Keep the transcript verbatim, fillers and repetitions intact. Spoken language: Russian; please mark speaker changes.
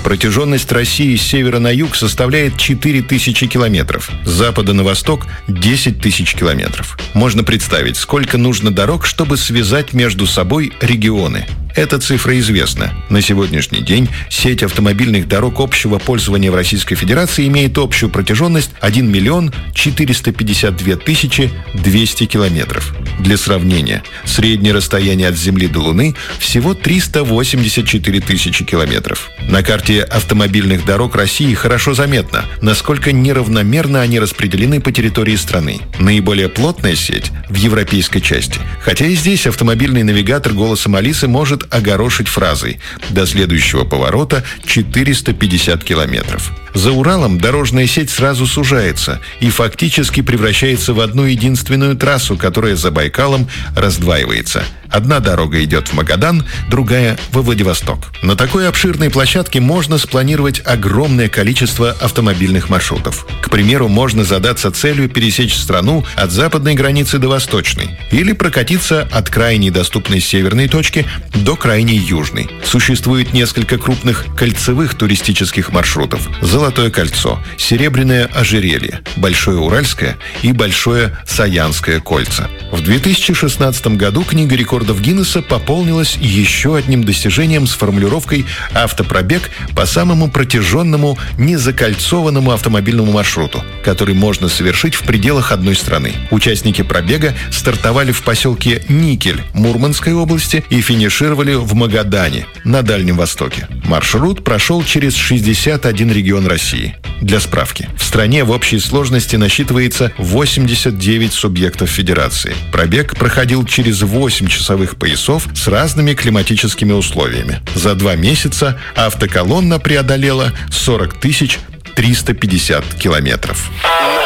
Speaker 1: Протяженность России с севера на юг составляет четыре тысячи километров, с запада на восток – десять тысяч километров. Можно представить, сколько нужно дорог, чтобы связать между собой регионы. Эта цифра известна. На сегодняшний день сеть автомобильных дорог общего пользования в Российской Федерации имеет общую протяженность один миллион четыреста пятьдесят две тысячи двести километров. Для сравнения, среднее расстояние от Земли до Луны всего триста восемьдесят четыре тысячи километров. На карте автомобильных дорог России хорошо заметно, насколько неравномерно они распределены по территории страны. Наиболее плотная сеть в европейской части. Хотя и здесь автомобильный навигатор голосом Алисы может огорошить фразой «До следующего поворота четыреста пятьдесят километров». За Уралом дорожная сеть сразу сужается и фактически превращается в одну единственную трассу, которая за Байкалом раздваивается. Одна дорога идет в Магадан, другая – во Владивосток. На такой обширной площадке можно спланировать огромное количество автомобильных маршрутов. К примеру, можно задаться целью пересечь страну от западной границы до восточной или прокатиться от крайней доступной северной точки до крайней южной. Существует несколько крупных кольцевых туристических маршрутов – Золотое кольцо, Серебряное ожерелье, Большое Уральское и Большое Саянское кольца. В две тысячи шестнадцатом году книга рекордов Гиннесса пополнилась еще одним достижением с формулировкой «автопробег по самому протяженному незакольцованному автомобильному маршруту», который можно совершить в пределах одной страны. Участники пробега стартовали в поселке Никель Мурманской области и финишировали в Магадане на Дальнем Востоке. Маршрут прошел через шестьдесят один регион России. Для справки, в стране в общей сложности насчитывается восемьдесят девять субъектов федерации. Пробег проходил через восемь часовых поясов с разными климатическими условиями. За два месяца автоколонна преодолела сорок тысяч триста пятьдесят километров.